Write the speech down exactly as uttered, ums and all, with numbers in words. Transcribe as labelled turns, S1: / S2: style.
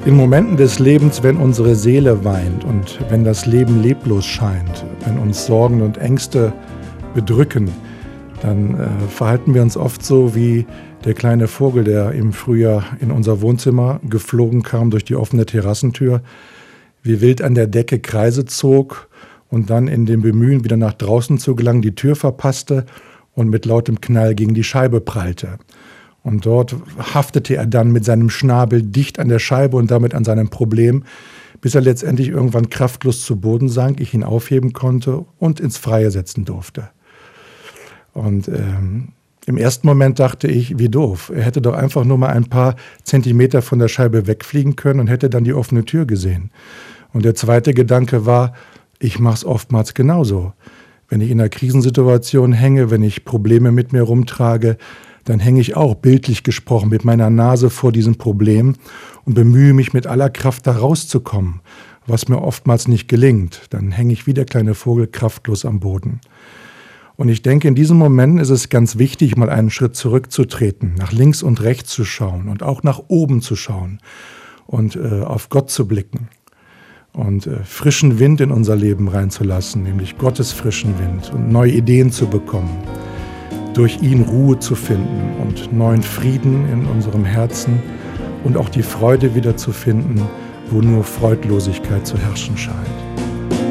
S1: In Momenten des Lebens, wenn unsere Seele weint und wenn das Leben leblos scheint, wenn uns Sorgen und Ängste bedrücken, dann äh, verhalten wir uns oft so wie der kleine Vogel, der im Frühjahr in unser Wohnzimmer geflogen kam durch die offene Terrassentür, wie wild an der Decke Kreise zog und dann in dem Bemühen, wieder nach draußen zu gelangen, die Tür verpasste und mit lautem Knall gegen die Scheibe prallte. Und dort haftete er dann mit seinem Schnabel dicht an der Scheibe und damit an seinem Problem, bis er letztendlich irgendwann kraftlos zu Boden sank, ich ihn aufheben konnte und ins Freie setzen durfte. Und ähm, im ersten Moment dachte ich, wie doof. Er hätte doch einfach nur mal ein paar Zentimeter von der Scheibe wegfliegen können und hätte dann die offene Tür gesehen. Und der zweite Gedanke war, ich mache es oftmals genauso. Wenn ich in einer Krisensituation hänge, wenn ich Probleme mit mir rumtrage, dann hänge ich auch, bildlich gesprochen, mit meiner Nase vor diesem Problem und bemühe mich mit aller Kraft da rauszukommen, was mir oftmals nicht gelingt. Dann hänge ich wie der kleine Vogel kraftlos am Boden. Und ich denke, in diesen Momenten ist es ganz wichtig, mal einen Schritt zurückzutreten, nach links und rechts zu schauen und auch nach oben zu schauen und äh, auf Gott zu blicken und äh, frischen Wind in unser Leben reinzulassen, nämlich Gottes frischen Wind und neue Ideen zu bekommen, durch ihn Ruhe zu finden und neuen Frieden in unserem Herzen und auch die Freude wiederzufinden, wo nur Freudlosigkeit zu herrschen scheint.